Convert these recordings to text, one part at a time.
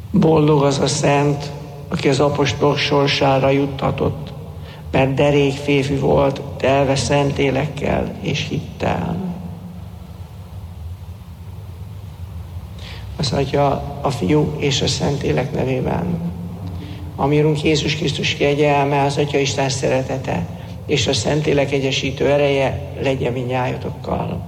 Boldog az a szent, aki az apostolok sorsára juttatott, mert derék férfi volt, telve Szentlélekkel és hittel. Az Atya, a Fiú és a Szentlélek nevében. A mi Urunk Jézus Krisztus kegyelme, az Atya Isten szeretete és a Szentlélek egyesítő ereje legyen mindnyájotokkal.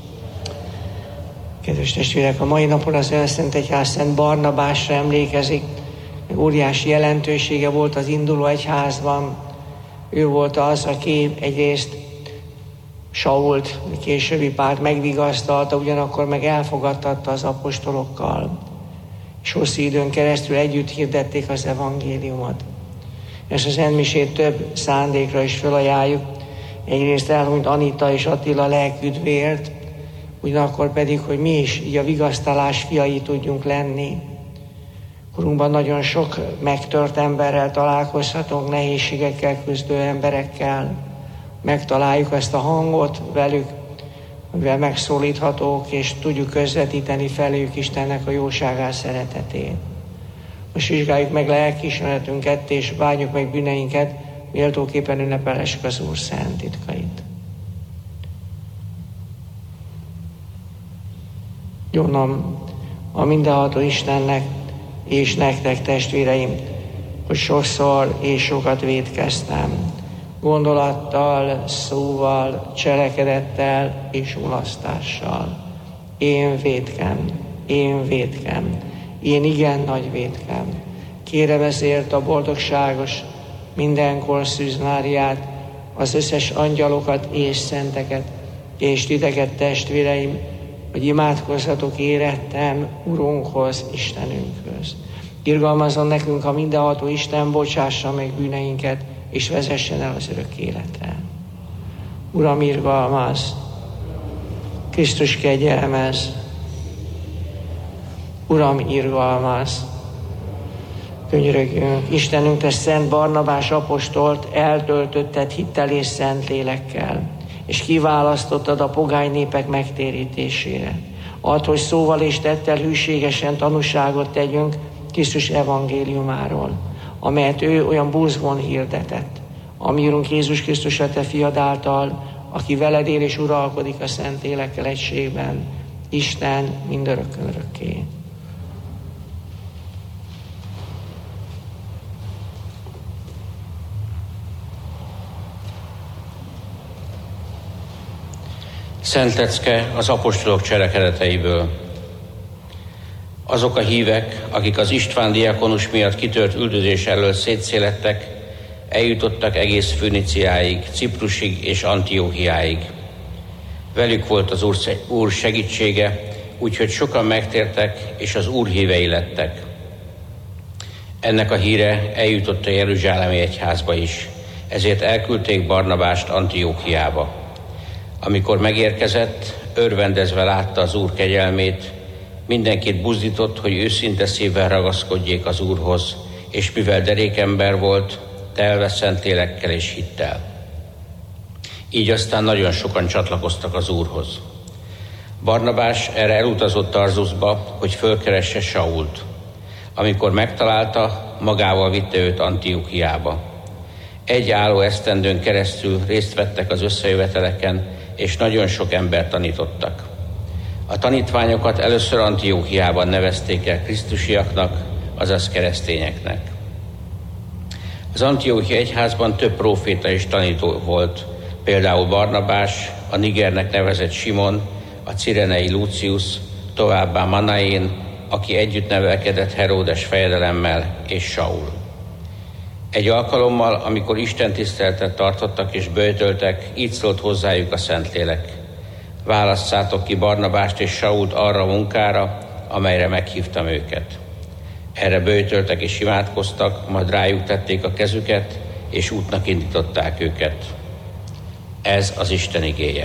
Kedves testvérek, a mai napon az Elszent Egyház Szent Barnabásra emlékezik. Óriási jelentősége volt az induló egyházban. Ő volt az, aki egyrészt Sault, későbbi Pált megvigasztalta, ugyanakkor meg elfogadtatta az apostolokkal. És hosszú időn keresztül együtt hirdették az evangéliumot. Ezt az szentmisét több szándékra is felajánljuk. Egyrészt elhunyt Anita és Attila lelküdvért, ugyanakkor pedig, hogy mi is így a vigasztalás fiai tudjunk lenni. Korunkban nagyon sok megtört emberrel találkozhatunk, nehézségekkel küzdő emberekkel. Megtaláljuk ezt a hangot velük, mivel megszólíthatók, és tudjuk közvetíteni feléjük Istennek a jóságát, szeretetét. Most vizsgáljuk meg lelkiismeretünket, és vágyjuk meg bűneinket, méltóképpen ünnepelhessük az Úr szent titkait. Gyanom a mindenható Istennek és nektek, testvéreim, hogy sokszor és sokat vétkeztem, gondolattal, szóval, cselekedettel és mulasztással. Én vétkem, én igen nagy vétkem. Kérem ezért a boldogságos, mindenkor Szűz Máriát, az összes angyalokat és szenteket, és titeket, testvéreim, hogy imádkozzatok érettem Urunkhoz, Istenünkhöz. Irgalmazzon nekünk a mindenható Isten, bocsássa meg bűneinket, és vezessen el az örök életre. Uram, irgalmazz! Krisztus, kegyelmezz! Uram, irgalmazz! Könyörögjünk! Istenünk, te Szent Barnabás apostolt eltöltötted hittel és szent lélekkel, és kiválasztottad a pogány népek megtérítésére. Add, hogy szóval és tettel hűségesen tanúságot tegyünk Krisztus evangéliumáról, amelyet ő olyan buzgón hirdetett. A mi Urunk Jézus Krisztus, a te fiad által, aki veled él és uralkodik a szent élekkel egységben, Isten mindörökkön örökké. Szent lecke az apostolok cselekedeteiből. Azok a hívek, akik az István diakonus miatt kitört üldözés elől szétszélettek, eljutottak egész Föniciáig, Ciprusig és Antióchiáig. Velük volt az Úr segítsége, úgyhogy sokan megtértek, és az Úr hívei lettek. Ennek a híre eljutott a jeruzsálemi egyházba is, ezért elküldték Barnabást Antióchiába. Amikor megérkezett, örvendezve látta az Úr kegyelmét, mindenkit buzdított, hogy őszinte szívvel ragaszkodjék az Úrhoz, és mivel derékember volt, telve Szentlélekkel és hittel. Így aztán nagyon sokan csatlakoztak az Úrhoz. Barnabás erre elutazott Tarzuszba, hogy fölkeresse Sault. Amikor megtalálta, magával vitte őt Antióchiába. Egy álló esztendőn keresztül részt vettek az összejöveteleken, és nagyon sok embert tanítottak. A tanítványokat először Antióchiában nevezték el krisztusiaknak, azaz keresztényeknek. Az Antióchia egyházban több próféta és tanító volt, például Barnabás, a Nigernek nevezett Simon, a cirenei Lucius, továbbá Manaén, aki együtt nevelkedett Heródes fejedelemmel, és Saul. Egy alkalommal, amikor istentiszteletet tartottak és böjtöltek, így szólt hozzájuk a Szentlélek: válasszátok ki Barnabást és Sault arra a munkára, amelyre meghívtam őket. Erre böjtöltek és imádkoztak, majd rájuk tették a kezüket, és útnak indították őket. Ez az Isten igéje.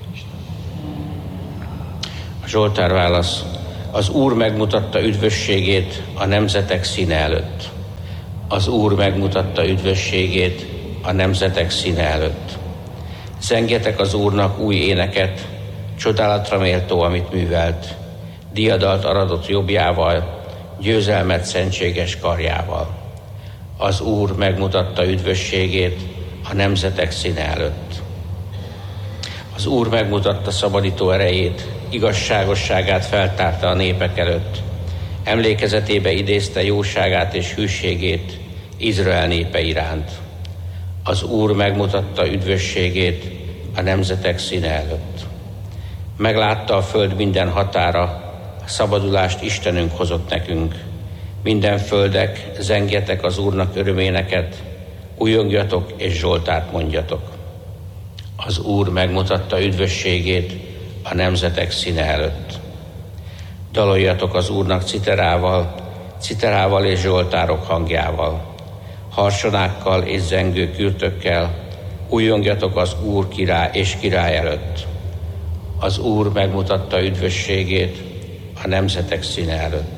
A Zsoltár válasz: az Úr megmutatta üdvösségét a nemzetek színe előtt. Az Úr megmutatta üdvösségét a nemzetek színe előtt. Zengjetek az Úrnak új éneket, csodálatra méltó, amit művelt. Diadalt aradott jobbjával, győzelmet szentséges karjával. Az Úr megmutatta üdvösségét a nemzetek színe előtt. Az Úr megmutatta szabadító erejét, igazságosságát feltárta a népek előtt. Emlékezetébe idézte jóságát és hűségét Izrael népe iránt. Az Úr megmutatta üdvösségét a nemzetek színe előtt. Meglátta a föld minden határa, a szabadulást Istenünk hozott nekünk. Minden földek, zengjetek az Úrnak öröméneket, újongjatok és zsoltárt mondjatok. Az Úr megmutatta üdvösségét a nemzetek színe előtt. Daloljatok az Úrnak citerával és zsoltárok hangjával, harsonákkal és zengő kürtökkel, újongjatok az Úr király előtt. Az Úr megmutatta üdvösségét a nemzetek színe előtt.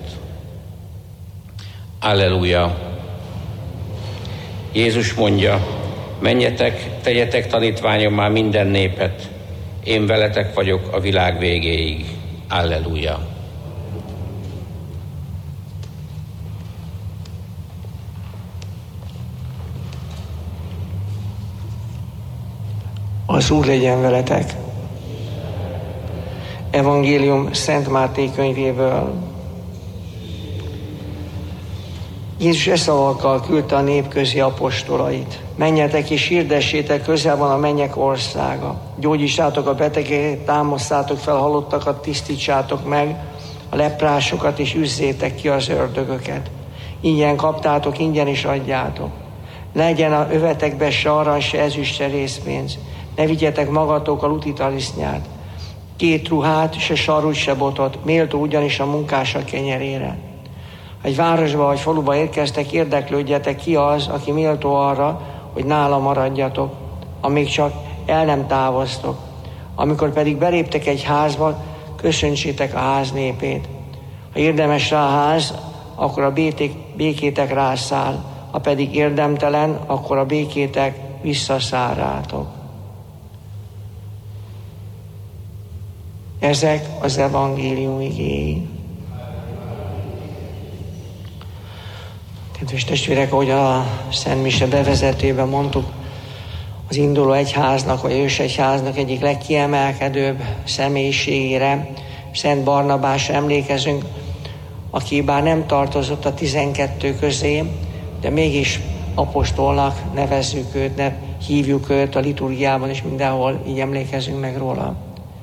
Alleluja! Jézus mondja, menjetek, tegyetek tanítványommá minden népet, én veletek vagyok a világ végéig. Alleluja! Az Úr legyen veletek. Evangélium Szent Máté könyvéből. Jézus e szavakkal küldte a nép közé apostolait. Menjetek és hirdessétek, közel van a mennyek országa. Gyógyítsátok a betegeket, támasztátok fel a halottakat, tisztítsátok meg a leprásokat, és üzzétek ki az ördögöket. Ingyen kaptátok, ingyen is adjátok. Legyen a övetekbe se arany, se ezüst, se részpénz. Ne vigyetek magatokkal utitalisznyát, 2 ruhát, se sarut, se botot, méltó ugyanis a munkások kenyerére. Ha egy városba vagy faluba érkeztek, érdeklődjetek, ki az, aki méltó arra, hogy nála maradjatok, amíg csak el nem távoztok. Amikor pedig beléptek egy házba, köszöntsétek a ház népét. Ha érdemes rá a ház, akkor a békétek rászáll, ha pedig érdemtelen, akkor a békétek visszaszáll rátok. Ezek az evangélium igéi. Kedves testvérek, ahogy a Szent Mise bevezetőben mondtuk, az induló egyháznak, vagy ősegyháznak egyik legkiemelkedőbb személyiségére, Szent Barnabásra emlékezünk, aki bár nem tartozott a 12 közé, de mégis apostolnak nevezzük őt, hívjuk őt a liturgiában, és mindenhol így emlékezünk meg róla.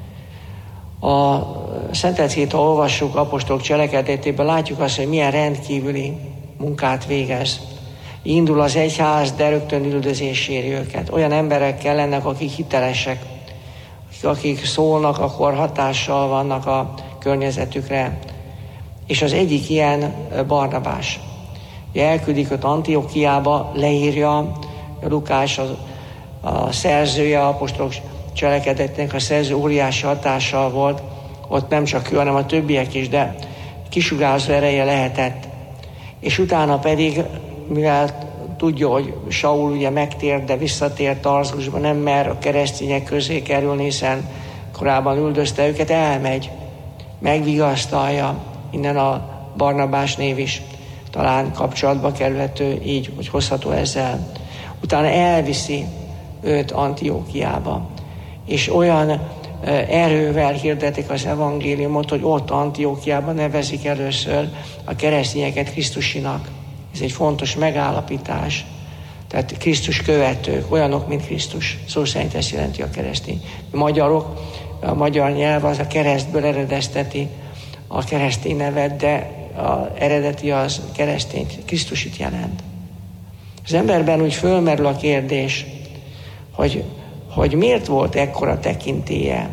A Szentelcét, ha olvassuk apostolok cselekedetében, látjuk azt, hogy milyen rendkívüli munkát végez. Indul az egyház, de rögtön üldözés éri őket. Olyan emberek kellenek, akik hitelesek, akik szólnak, akkor hatással vannak a környezetükre. És az egyik ilyen Barnabás. Elküldik őt Antiochiába, leírja, Lukás a szerzője, apostolok cselekedetnek a szerző óriási hatással volt, ott nem csak ő, hanem a többiek is, de kisugárzó ereje lehetett. És utána pedig, mivel tudja, hogy Saul ugye megtért, de visszatért Tarzusba, nem mer a keresztények közé kerülni, hiszen korábban üldözte őket, elmegy, megvigasztalja, innen a Barnabás név is talán kapcsolatba kerülhető így, hogy hozható ezzel. Utána elviszi őt Antiochiába, és olyan erővel hirdetik az evangéliumot, hogy ott Antiochiában nevezik először a keresztényeket Krisztusinak. Ez egy fontos megállapítás. Tehát Krisztus követők, olyanok, mint Krisztus. Szó szerint ezt jelenti a keresztény. Magyarok, a magyar nyelv az a keresztből eredezteti a keresztény nevet, de az eredeti az keresztény, Krisztusit jelent. Az emberben úgy fölmerül a kérdés, hogy miért volt ekkora tekintélye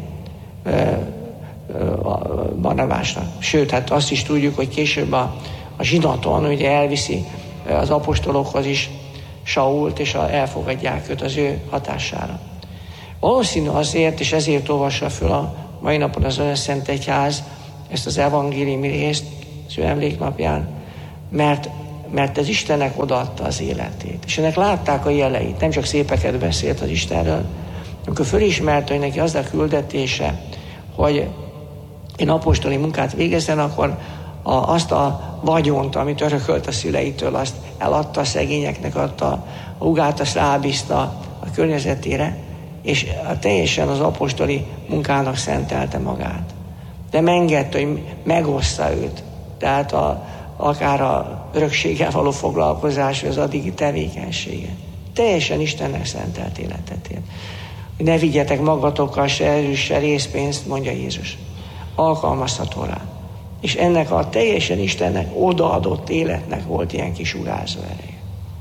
Barnabásnak. Sőt, hát azt is tudjuk, hogy később a zsinaton ugye elviszi az apostolokhoz is Sault, és elfogadják őt az ő hatására. Valószínű azért, és ezért olvassa föl a mai napon az Szent Egyház ezt az evangéliumi részt az ő emléknapján, mert ez Istennek odaadta az életét. És ennek látták a jeleit, nem csak szépeket beszélt az Istenről, amikor fölismerte, hogy neki az a küldetése, hogy én apostoli munkát végezzen, akkor azt a vagyont, amit örökölt a szüleitől, azt eladta, a szegényeknek adta, a húgát azt rábízta a környezetére, és teljesen az apostoli munkának szentelte magát. De engedte, hogy megossza őt. Tehát akár a örökséggel való foglalkozás, vagy az addigi tevékenysége. Teljesen Istennek szentelt életet élt. Ne vigyetek magatokkal se erős, se részpénzt, mondja Jézus. Alkalmazható rá. És ennek a teljesen Istennek odaadott életnek volt ilyen kis urázó ereje.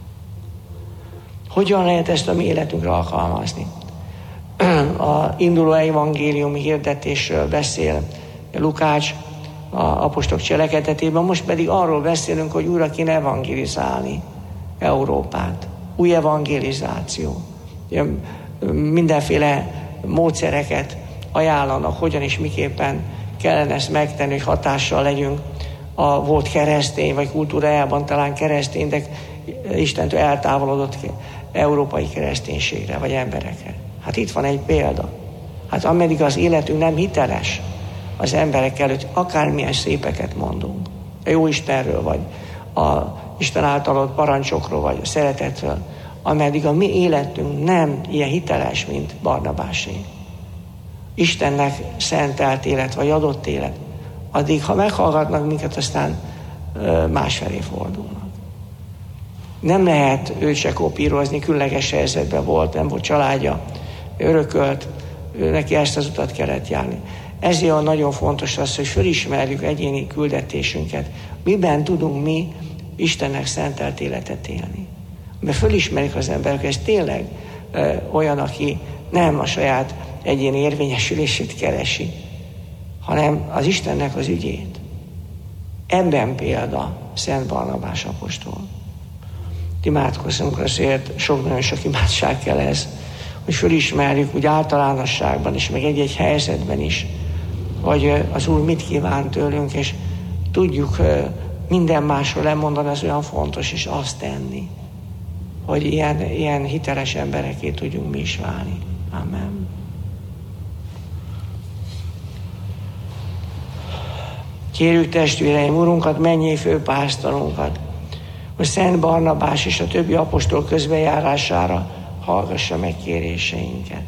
Hogyan lehet ezt a mi életünkre alkalmazni? A induló evangélium hirdetésről beszél Lukács a apostolok cselekedetében, most pedig arról beszélünk, hogy újra kéne evangélizálni Európát. Új evangelizáció. Mindenféle módszereket ajánlanak, hogyan és miképpen kellene ezt megtenni, hogy hatással legyünk a volt keresztény, vagy kultúrájában talán keresztény, de Istentől eltávolodott európai kereszténységre, vagy emberekre. Hát itt van egy példa. Hát ameddig az életünk nem hiteles az emberek előtt, akármilyen szépeket mondunk, a jó Istenről, vagy a Isten által adott parancsokról, vagy a szeretetről, ameddig a mi életünk nem ilyen hiteles, mint Barnabásé. Istennek szentelt élet, vagy adott élet, addig, ha meghallgatnak minket, aztán másfelé fordulnak. Nem lehet őt se kopírozni, különleges helyzetben volt, nem volt családja, örökölt, neki ezt az utat kellett járni. Ezért nagyon fontos az, hogy fölismerjük egyéni küldetésünket. Miben tudunk mi Istennek szentelt életet élni? Mert fölismerik az emberek, hogy ez tényleg olyan, aki nem a saját egyéni érvényesülését keresi, hanem az Istennek az ügyét. Ebben példa Szent Barnabás apostol. Imádkozzunk azért, nagyon sok imádság kell ez, hogy fölismerjük úgy általánosságban is, meg egy-egy helyzetben is, hogy az Úr mit kíván tőlünk, és tudjuk minden másról lemondani, az olyan fontos, és azt tenni, hogy ilyen hiteles embereké tudjunk mi is válni. Amen. Kérjük testvéreim, Urunkat, mennyei főpásztorunkat, hogy Szent Barnabás és a többi apostol közbenjárására hallgassa meg kéréseinket.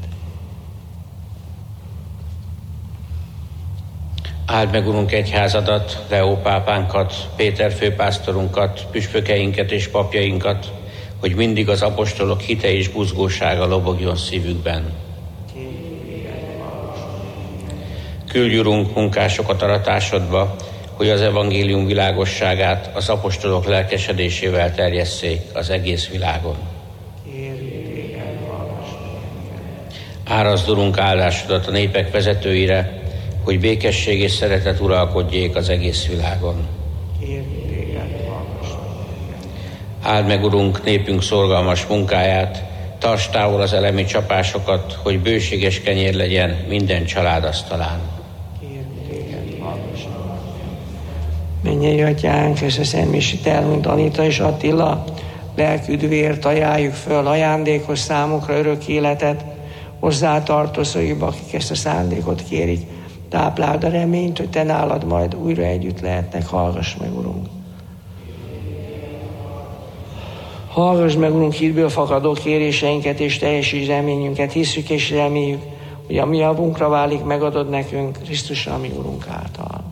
Áld meg, Urunk, egyházadat, Leó pápánkat, Péter főpásztorunkat, püspökeinket és papjainkat, hogy mindig az apostolok hite és buzgósága lobogjon szívükben. Küldj, Urunk, munkásokat aratásodba, hogy az evangélium világosságát az apostolok lelkesedésével terjesszék az egész világon. Árazd, Urunk, áldásodat a népek vezetőire, hogy békesség és szeretet uralkodjék az egész világon. Áld meg, Urunk, népünk szorgalmas munkáját, tartsd távol az elemi csapásokat, hogy bőséges kenyér legyen minden család asztalán. Mennyei Atyánk, és a Szent Misét elhunyt Anita és Attila lelküdvért ajánljuk föl, ajándékos számukra örök életet, hozzátartozóiba, akik ezt a szándékot kérik. Tápláld a reményt, hogy te nálad majd újra együtt lehetnek. Hallgass meg, Urunk! Hallgass meg, Urunk, hitből fakadó kéréseinket és teljesíts reményünket. Hisszük és reméljük, hogy a mi javunkra válik, megadod nekünk Krisztus, ami Urunk által.